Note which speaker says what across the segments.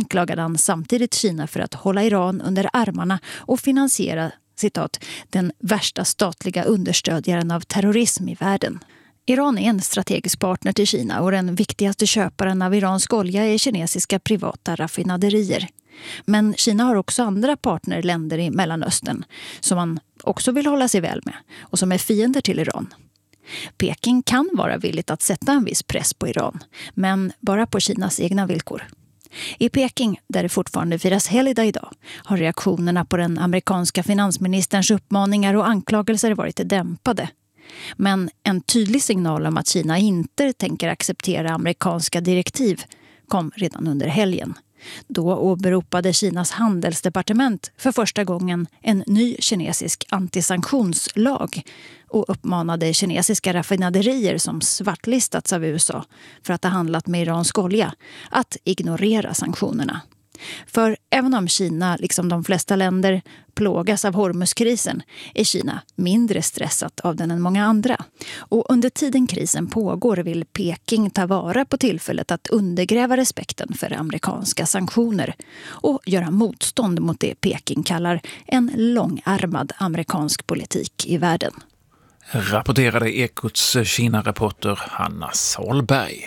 Speaker 1: anklagade han samtidigt Kina för att hålla Iran under armarna och finansiera, citat, den värsta statliga understödjaren av terrorism i världen. Iran är en strategisk partner till Kina och den viktigaste köparen av iransk olja är kinesiska privata raffinaderier. Men Kina har också andra partnerländer i Mellanöstern som man också vill hålla sig väl med och som är fiender till Iran. Peking kan vara villigt att sätta en viss press på Iran, men bara på Kinas egna villkor. I Peking, där det fortfarande firas helgdag idag, har reaktionerna på den amerikanska finansministerns uppmaningar och anklagelser varit dämpade. Men en tydlig signal om att Kina inte tänker acceptera amerikanska direktiv kom redan under helgen. Då åberopade Kinas handelsdepartement för första gången en ny kinesisk antisanktionslag och uppmanade kinesiska raffinaderier som svartlistats av USA för att ha handlat med iransk olja att ignorera sanktionerna. För även om Kina, liksom de flesta länder, plågas av Hormuzkrisen är Kina mindre stressat av den än många andra. Och under tiden krisen pågår vill Peking ta vara på tillfället att undergräva respekten för amerikanska sanktioner och göra motstånd mot det Peking kallar en långarmad amerikansk politik i världen.
Speaker 2: Rapporterade Ekots Kina-reporter Hanna Salberg.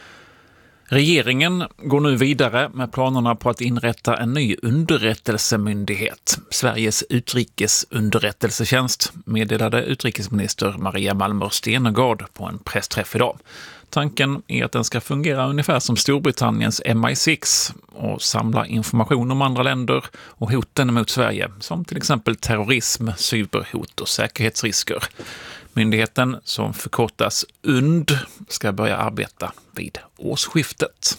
Speaker 2: Regeringen går nu vidare med planerna på att inrätta en ny underrättelsemyndighet, Sveriges utrikesunderrättelsetjänst, meddelade utrikesminister Maria Malmer Stenergard på en pressträff idag. Tanken är att den ska fungera ungefär som Storbritanniens MI6 och samla information om andra länder och hoten mot Sverige, som till exempel terrorism, cyberhot och säkerhetsrisker. Myndigheten, som förkortas UND, ska börja arbeta vid årsskiftet.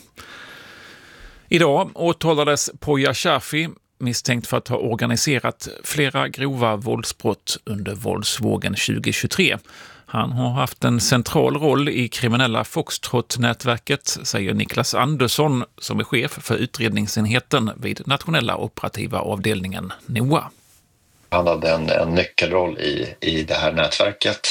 Speaker 2: Idag åtalades Poya Shafi, misstänkt för att ha organiserat flera grova våldsbrott under våldsvågen 2023. Han har haft en central roll i kriminella Foxtrot-nätverket, säger Niklas Andersson, som är chef för utredningsenheten vid nationella operativa avdelningen NOA.
Speaker 3: Han hade en nyckelroll i det här nätverket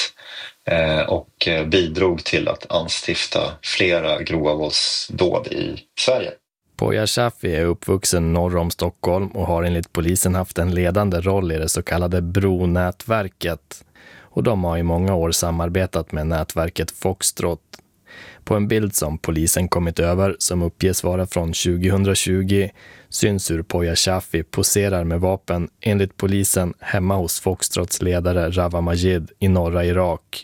Speaker 3: och bidrog till att anstifta flera grova våldsdåd i Sverige.
Speaker 4: Poya Shafi är uppvuxen norr om Stockholm och har enligt polisen haft en ledande roll i det så kallade Bronätverket. Och de har i många år samarbetat med nätverket Foxtrot. På en bild som polisen kommit över, som uppges vara från 2020, syns hur Poya Shafi poserar med vapen enligt polisen hemma hos Foxtrots ledare Rawa Majid i norra Irak.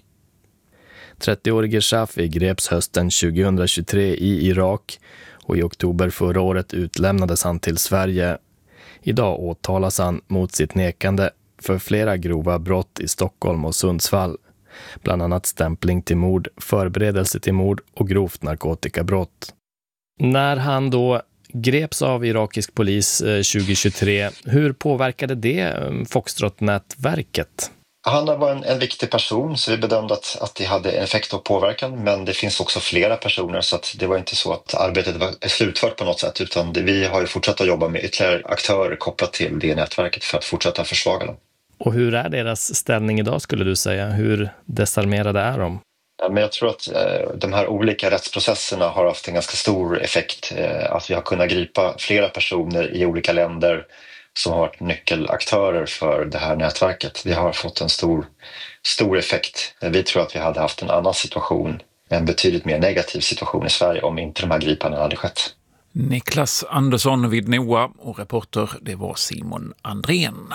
Speaker 4: 30-årige Shafi greps hösten 2023 i Irak och i oktober förra året utlämnades han till Sverige. Idag åtalas han mot sitt nekande för flera grova brott i Stockholm och Sundsvall. Bland annat stämpling till mord, förberedelse till mord och grovt narkotikabrott. När han då greps av irakisk polis 2023, hur påverkade det Foxtrot-nätverket?
Speaker 3: Han var en viktig person, så vi bedömde att det hade en effekt och påverkan, men det finns också flera personer, så att det var inte så att arbetet var slutfört på något sätt, utan vi har ju fortsatt att jobba med ytterligare aktörer kopplat till det nätverket för att fortsätta försvaga dem. Och
Speaker 4: hur är deras ställning idag, skulle du säga? Hur desarmerade är de?
Speaker 3: Ja, men jag tror att de här olika rättsprocesserna har haft en ganska stor effekt. Att vi har kunnat gripa flera personer i olika länder som har varit nyckelaktörer för det här nätverket. Det har fått en stor effekt. Vi tror att vi hade haft en annan situation, en betydligt mer negativ situation i Sverige om inte de här gripandena hade skett.
Speaker 2: Niklas Andersson vid NOA och reporter, det var Simon Andrén.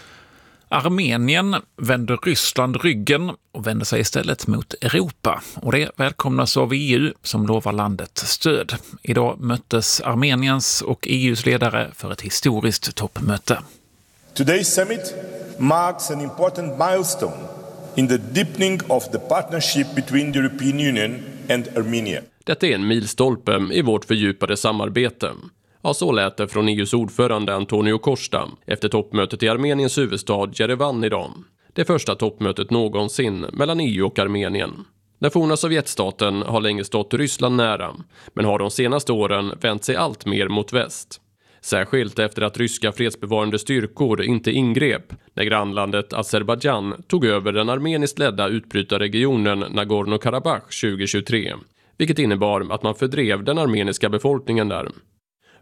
Speaker 2: Armenien vänder Ryssland ryggen och vänder sig istället mot Europa. Och det välkomnas av EU som lovar landet stöd. Idag möttes Armeniens och EUs ledare för ett historiskt toppmöte.
Speaker 5: Today's summit marks an important milestone in the deepening of the partnership between the European Union and Armenia.
Speaker 6: Detta är en milstolpe i vårt fördjupade samarbete. Ja, så lät det från EUs ordförande Antonio Costa efter toppmötet i Armeniens huvudstad Jerevan idag. Det första toppmötet någonsin mellan EU och Armenien. Den forna Sovjetstaten har länge stått Ryssland nära, men har de senaste åren vänt sig allt mer mot väst. Särskilt efter att ryska fredsbevarande styrkor inte ingrep när grannlandet Azerbaijan tog över den armeniskt ledda utbrytarregionen Nagorno-Karabach 2023, vilket innebar att man fördrev den armeniska befolkningen där.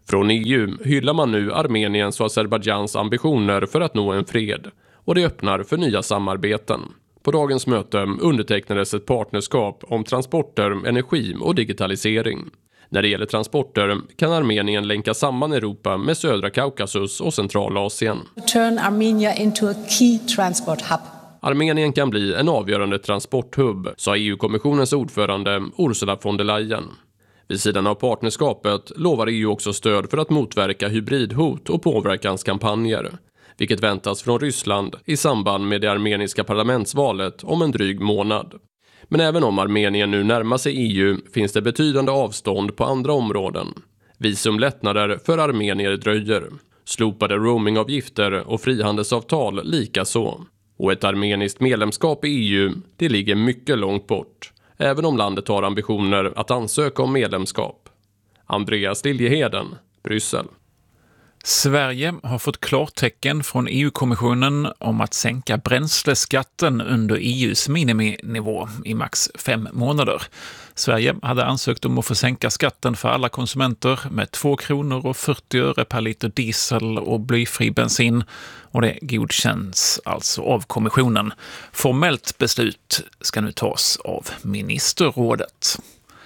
Speaker 6: Från EU hyllar man nu Armeniens och Azerbajdzjans ambitioner för att nå en fred, och det öppnar för nya samarbeten. På dagens möte undertecknades ett partnerskap om transporter, energi och digitalisering. När det gäller transporter kan Armenien länka samman Europa med södra Kaukasus och Centralasien.
Speaker 7: Turn Armenia into a key transport hub.
Speaker 6: Armenien kan bli en avgörande transporthubb, sa EU-kommissionens ordförande Ursula von der Leyen. Vid sidan av partnerskapet lovar EU också stöd för att motverka hybridhot och påverkanskampanjer, vilket väntas från Ryssland i samband med det armeniska parlamentsvalet om en dryg månad. Men även om Armenien nu närmar sig EU finns det betydande avstånd på andra områden. Visumlättnader för armenier dröjer. Slopade roamingavgifter och frihandelsavtal likaså. Och ett armeniskt medlemskap i EU, det ligger mycket långt bort. Även om landet har ambitioner att ansöka om medlemskap. Andreas Liljeheden, Bryssel.
Speaker 2: Sverige har fått klartecken från EU-kommissionen om att sänka bränsleskatten under EUs miniminivå i max 5 månader. Sverige hade ansökt om att få sänka skatten för alla konsumenter med 2 kronor och 40 öre per liter diesel och blyfri bensin, och det godkänns alltså av kommissionen. Formellt beslut ska nu tas av ministerrådet.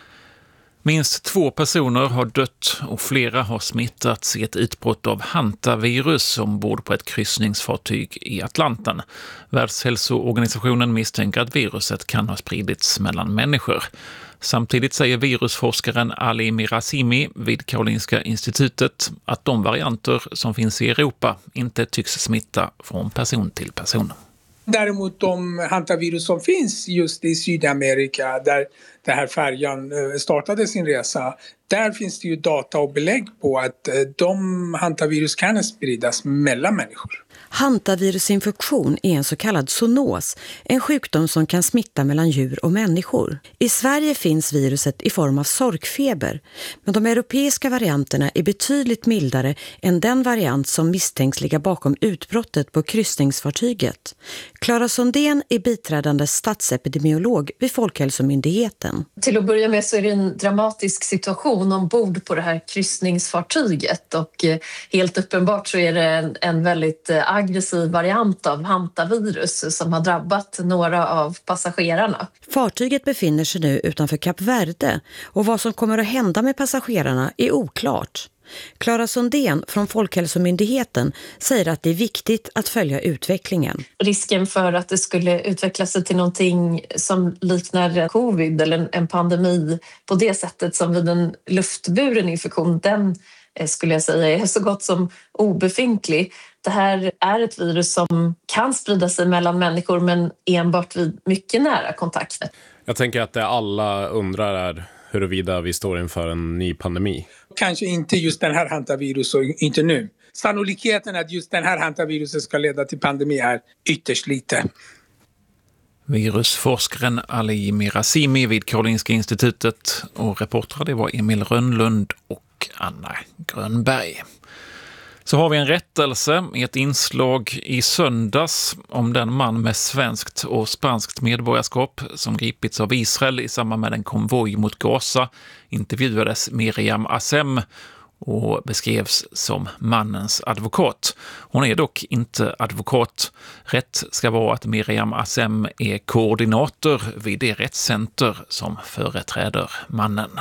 Speaker 2: Minst 2 personer har dött och flera har smittats i ett utbrott av hantavirus ombord på ett kryssningsfartyg i Atlanten. Världshälsoorganisationen misstänker att viruset kan ha spridits mellan människor. Samtidigt säger virusforskaren Ali Mirazimi vid Karolinska institutet att de varianter som finns i Europa inte tycks smitta från person till person.
Speaker 8: Däremot de hantavirus som finns just i Sydamerika där den här färjan startade sin resa, där finns det ju data och belägg på att de hantavirus kan spridas mellan människor.
Speaker 9: Hantavirusinfektion är en så kallad zoonos, en sjukdom som kan smitta mellan djur och människor. I Sverige finns viruset i form av sorkfeber, men de europeiska varianterna är betydligt mildare än den variant som misstänks ligga bakom utbrottet på kryssningsfartyget. Clara Sondén är biträdande statsepidemiolog vid Folkhälsomyndigheten.
Speaker 10: Till att börja med så är det en dramatisk situation ombord på det här kryssningsfartyget, och helt uppenbart så är det en väldigt aggressiv variant av hantavirus som har drabbat några av passagerarna.
Speaker 9: Fartyget befinner sig nu utanför Kap Verde och vad som kommer att hända med passagerarna är oklart. Clara Sondén från Folkhälsomyndigheten säger att det är viktigt att följa utvecklingen.
Speaker 10: Risken för att det skulle utveckla sig till någonting som liknar covid eller en pandemi på det sättet som vid en luftburen infektion, den skulle jag säga är så gott som obefintlig. Det här är ett virus som kan sprida sig mellan människor men enbart vid mycket nära kontakter.
Speaker 11: Jag tänker att det alla undrar är huruvida vi står inför en ny pandemi.
Speaker 8: Kanske inte just den här hantavirus och inte nu. Sannolikheten att just den här hantaviruset ska leda till pandemi är ytterst lite.
Speaker 2: Virusforskaren Ali Mirazimi vid Karolinska institutet, och reportrar det var Emil Rönnlund och Anna Grönberg. Så har vi en rättelse i ett inslag i söndags om den man med svenskt och spanskt medborgarskap som gripits av Israel i samband med en konvoj mot Gaza. Intervjuades Miriam Assem och beskrevs som mannens advokat. Hon är dock inte advokat. Rätt ska vara att Miriam Assem är koordinator vid det rättscenter som företräder mannen.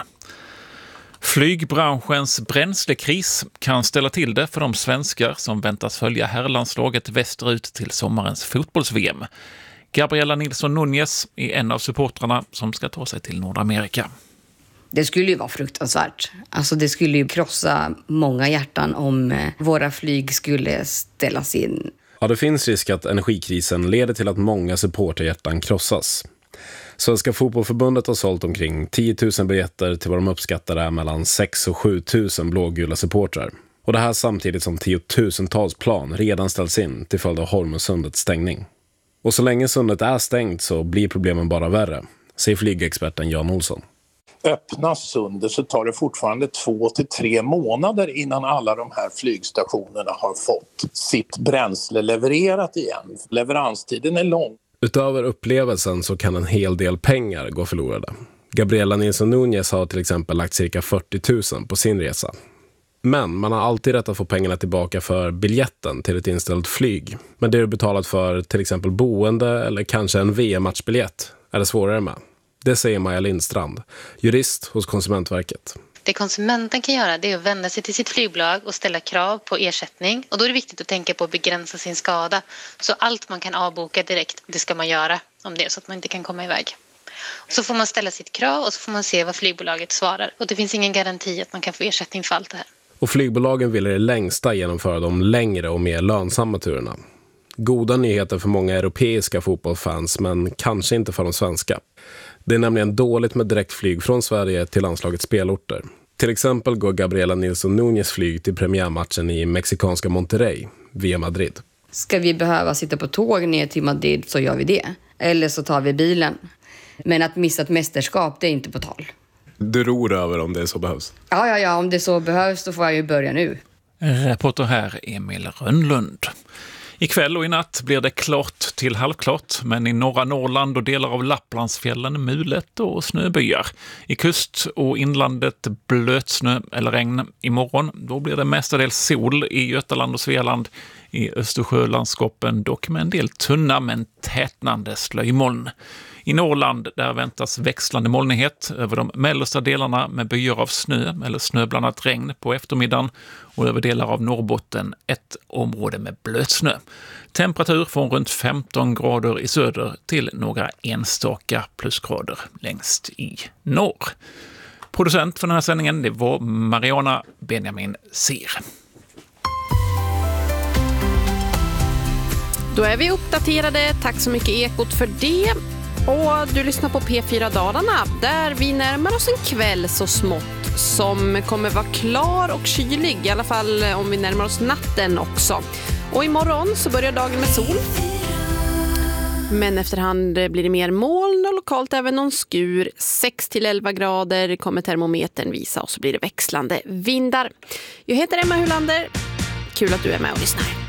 Speaker 2: Flygbranschens bränslekris kan ställa till det för de svenskar som väntas följa herrlandslaget västerut till sommarens fotbolls-VM. Gabriella Nilsson Núñez är en av supportrarna som ska ta sig till Nordamerika.
Speaker 12: Det skulle ju vara fruktansvärt. Alltså det skulle ju krossa många hjärtan om våra flyg skulle ställas in.
Speaker 11: Ja, det finns risk att energikrisen leder till att många supporterhjärtan krossas. Svenska fotbollförbundet har sålt omkring 10 000 biljetter till vad de uppskattar är mellan 6 och 7 000 blågula supportrar. Och det här samtidigt som 10-tusentals plan redan ställs in till följd av Hormuzsundets stängning. Och så länge sundet är stängt så blir problemen bara värre, säger flygexperten Jan Olsson.
Speaker 13: Öppnas sundet så tar det fortfarande 2 till 3 månader innan alla de här flygstationerna har fått sitt bränsle levererat igen. Leveranstiden är lång.
Speaker 11: Utöver upplevelsen så kan en hel del pengar gå förlorade. Gabriella Nilsson Núñez har till exempel lagt cirka 40 000 på sin resa. Men man har alltid rätt att få pengarna tillbaka för biljetten till ett inställt flyg. Men det du betalat för till exempel boende eller kanske en VM-matchbiljett är det svårare med. Det säger Maja Lindstrand, jurist hos Konsumentverket.
Speaker 14: Det konsumenten kan göra det är att vända sig till sitt flygbolag och ställa krav på ersättning. Och då är det viktigt att tänka på att begränsa sin skada. Så allt man kan avboka direkt, det ska man göra om det är så att man inte kan komma iväg. Så får man ställa sitt krav och så får man se vad flygbolaget svarar. Och det finns ingen garanti att man kan få ersättning för allt det här.
Speaker 11: Och flygbolagen vill i det längsta genomföra de längre och mer lönsamma turerna. Goda nyheter för många europeiska fotbollsfans, men kanske inte för de svenska. Det är nämligen dåligt med direktflyg från Sverige till landslagets spelorter. Till exempel går Gabriela Nilsson Núñez flyg till premiärmatchen i mexikanska Monterrey via Madrid.
Speaker 12: Ska vi behöva sitta på tåg ner till Madrid så gör vi det. Eller så tar vi bilen. Men att missa ett mästerskap, det är inte på tal.
Speaker 11: Du ror över om det så behövs?
Speaker 12: Ja, om det så behövs så får jag ju börja nu.
Speaker 2: Reporter här Emil Rönnlund. Ikväll och i natt blir det klart till halvklart, men i norra Norrland och delar av Lapplandsfjällen mulet och snöbyar. I kust och inlandet blötsnö eller regn. Imorgon då blir det mestadels sol i Götaland och Svealand. I Östersjölandskapen dock med en del tunna men tätnande slöjmoln. I Norrland där väntas växlande molnighet över de mellersta delarna med byar av snö eller snöblandat regn på eftermiddagen och över delar av Norrbotten ett område med blötsnö. Temperatur från runt 15 grader i söder till några enstaka plusgrader längst i norr. Producent för den här sändningen det var Mariana Benjamin Sir.
Speaker 15: Då är vi uppdaterade. Tack så mycket Ekot för det. Och du lyssnar på P4 Dalarna där vi närmar oss en kväll så smått som kommer vara klar och kylig. I alla fall om vi närmar oss natten också. Och imorgon så börjar dagen med sol. Men efterhand blir det mer moln och lokalt även någon skur. 6-11 grader kommer termometern visa och så blir det växlande vindar. Jag heter Emma Hulander. Kul att du är med och lyssnar.